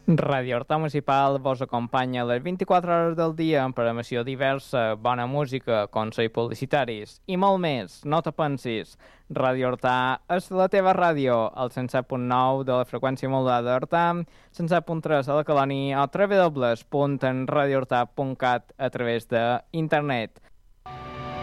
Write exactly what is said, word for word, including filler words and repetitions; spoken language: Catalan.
Ràdio Horta Municipal vos acompanya les vint-i-quatre hores del dia amb programació diversa, bona música, consells publicitaris i molt més. No te pensis, Ràdio Horta és la teva ràdio, al cent set punt nou de la freqüència modulada d'Horta, cent set punt tres a la colònia o w w w punt radio horta punt cat a través d'internet.